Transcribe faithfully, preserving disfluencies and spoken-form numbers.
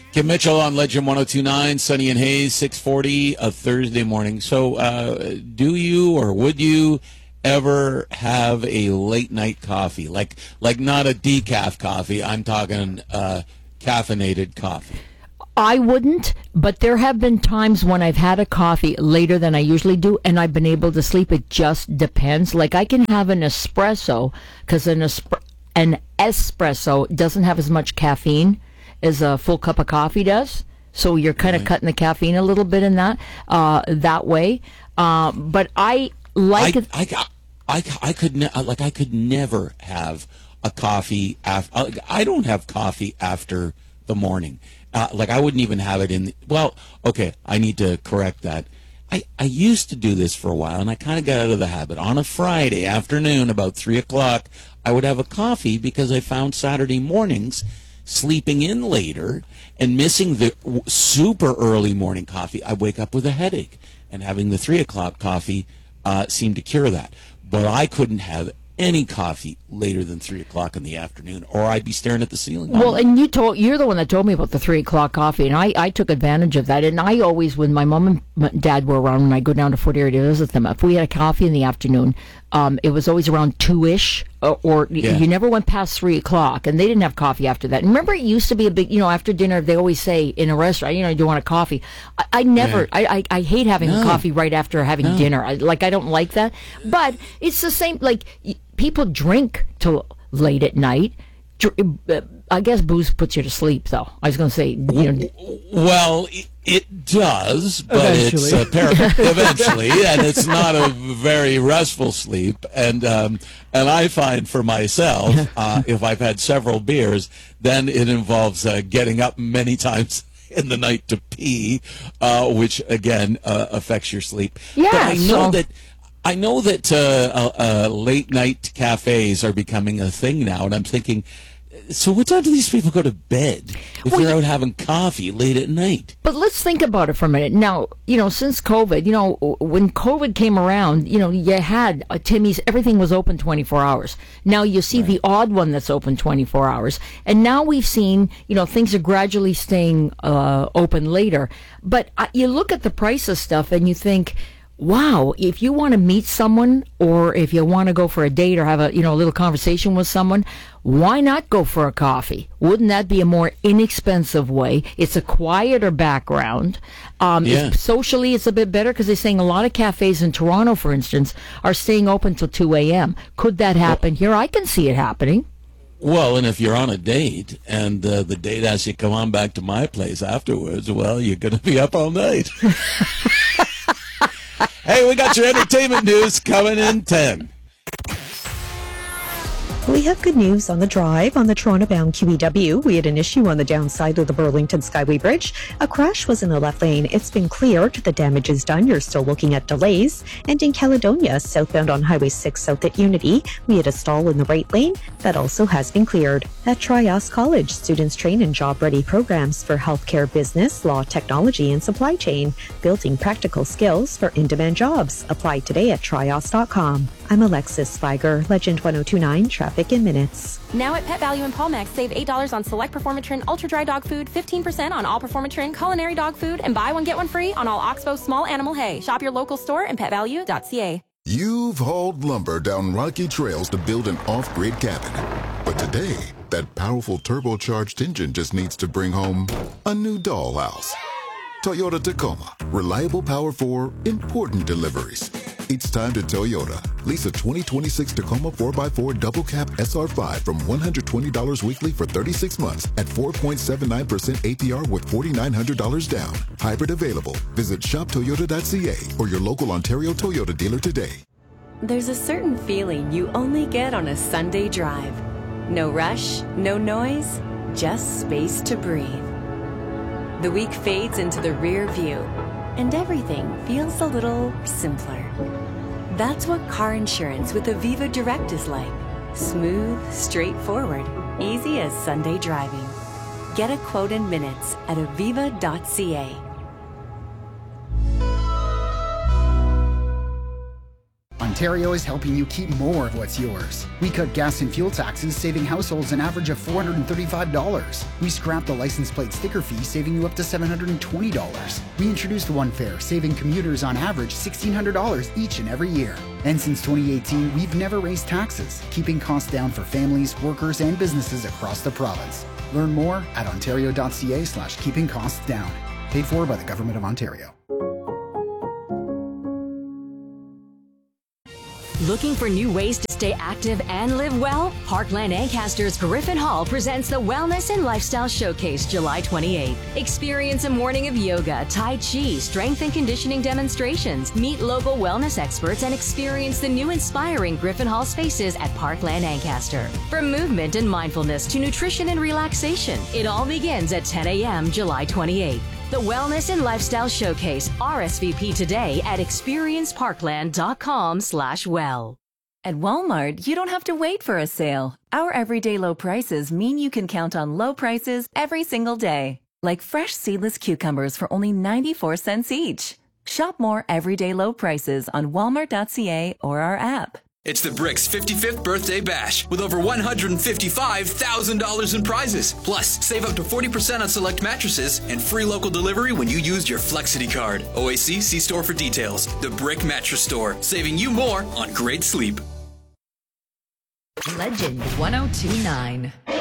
Kim Mitchell on Legend one oh two point nine, Sunny and Hayes, six forty, a Thursday morning. So uh, do you or would you ever have a late night coffee? Like like not a decaf coffee. I'm talking uh, caffeinated coffee. I wouldn't, but there have been times when I've had a coffee later than I usually do, and I've been able to sleep. It just depends. Like I can have an espresso, because an, espr- an espresso doesn't have as much caffeine as a full cup of coffee does. So you're kind of right. cutting the caffeine a little bit in that uh, that way. Uh, but I like I, it. I, I, I could ne- like I could never have a coffee after. I don't have coffee after the morning. Uh, like I wouldn't even have it in the, well, okay, I need to correct that. I, I used to do this for a while, and I kind of got out of the habit. On a Friday afternoon, about three o'clock, I would have a coffee because I found Saturday mornings sleeping in later and missing the w- super early morning coffee. I wake up with a headache, and having the three o'clock coffee uh, seemed to cure that. But I couldn't have any coffee later than three o'clock in the afternoon, or I'd be staring at the ceiling. Well, and you told you're the one that told me about the three o'clock coffee, and I, I took advantage of that. And I always, when my mom and dad were around, when I go down to Fort Erie to visit them, if we had a coffee in the afternoon, um, it was always around two ish, or, or yeah. you never went past three o'clock, and they didn't have coffee after that. And remember, it used to be a big, you know, after dinner, they always say in a restaurant, you know, do you want a coffee? I, I never, yeah. I, I I hate having no. a coffee right after having no. dinner. I, like I don't like that, but it's the same. Like people drink till late at night. I guess booze puts you to sleep, though. I was going to say, you know. Well, it does, but eventually. it's uh, par- eventually, and it's not a very restful sleep. And um, and I find for myself, uh, if I've had several beers, then it involves uh, getting up many times in the night to pee, uh, which again uh, affects your sleep. Yeah, but I know so- that. I know that uh, uh, uh, late night cafes are becoming a thing now, and I'm thinking, so what time do these people go to bed if well, they're out having coffee late at night? But let's think about it for a minute. Now, you know, since COVID, you know, when COVID came around, you know, you had uh, Timmy's, everything was open twenty-four hours. Now you see right. the odd one that's open twenty-four hours. And now we've seen, you know, things are gradually staying uh, open later. But uh, you look at the price of stuff and you think, wow, if you want to meet someone or if you want to go for a date or have a, you know, a little conversation with someone, why not go for a coffee? Wouldn't that be a more inexpensive way? It's a quieter background. Um, yeah. it's, socially, it's a bit better because they're saying a lot of cafes in Toronto, for instance, are staying open till two a.m. Could that happen well, here? I can see it happening. Well, and if you're on a date and uh, the date asks you to come on back to my place afterwards, well, you're going to be up all night. Hey, we got your entertainment news coming in ten. We have good news on the drive. On the Toronto-bound Q E W, we had an issue on the downside of the Burlington Skyway Bridge. A crash was in the left lane. It's been cleared. The damage is done. You're still looking at delays. And in Caledonia, southbound on Highway six south at Unity, we had a stall in the right lane. That also has been cleared. At Trios College, students train in job-ready programs for healthcare, business, law, technology, and supply chain, building practical skills for in-demand jobs. Apply today at trios dot com. I'm Alexis Spiger, Legend one oh two point nine, Traffic in Minutes. Now at Pet Value in Palmex, save eight dollars on select Performatrin Ultra Dry Dog Food, fifteen percent on all Performatrin Culinary Dog Food, and buy one, get one free on all Oxbow Small Animal Hay. Shop your local store and pet value dot c a. You've hauled lumber down rocky trails to build an off-grid cabin. But today, that powerful turbocharged engine just needs to bring home a new dollhouse. Toyota Tacoma. Reliable power for important deliveries. It's time to Toyota. Lease a twenty twenty-six Tacoma four by four Double Cab S R five from one hundred twenty dollars weekly for thirty-six months at four point seven nine percent A P R with four thousand nine hundred dollars down. Hybrid available. Visit shop toyota dot c a or your local Ontario Toyota dealer today. There's a certain feeling you only get on a Sunday drive. No rush, no noise, just space to breathe. The week fades into the rear view, and everything feels a little simpler. That's what car insurance with Aviva Direct is like. Smooth, straightforward, easy as Sunday driving. Get a quote in minutes at aviva dot c a. On Ontario is helping you keep more of what's yours. We cut gas and fuel taxes, saving households an average of four hundred thirty-five dollars. We scrapped the license plate sticker fee, saving you up to seven hundred twenty dollars. We introduced One Fare, saving commuters on average sixteen hundred dollars each and every year. And since twenty eighteen, we've never raised taxes, keeping costs down for families, workers, and businesses across the province. Learn more at ontario.ca slash keeping costs down. Paid for by the Government of Ontario. Looking for new ways to stay active and live well? Parkland Ancaster's Griffin Hall presents the Wellness and Lifestyle Showcase July twenty-eighth. Experience a morning of yoga, tai chi, strength and conditioning demonstrations, meet local wellness experts, and experience the new inspiring Griffin Hall spaces at Parkland Ancaster. From movement and mindfulness to nutrition and relaxation, it all begins at ten a.m. July twenty-eighth. The Wellness and Lifestyle Showcase. R S V P today at experienceparkland.com slash well. At Walmart, you don't have to wait for a sale. Our everyday low prices mean you can count on low prices every single day. Like fresh seedless cucumbers for only ninety-four cents each. Shop more everyday low prices on walmart dot c a or our app. It's the Bricks fifty-fifth Birthday Bash with over one hundred fifty-five thousand dollars in prizes. Plus, save up to forty percent on select mattresses and free local delivery when you use your Flexity card. O A C, see store for details. The Brick Mattress Store, saving you more on great sleep. Legend one oh two nine.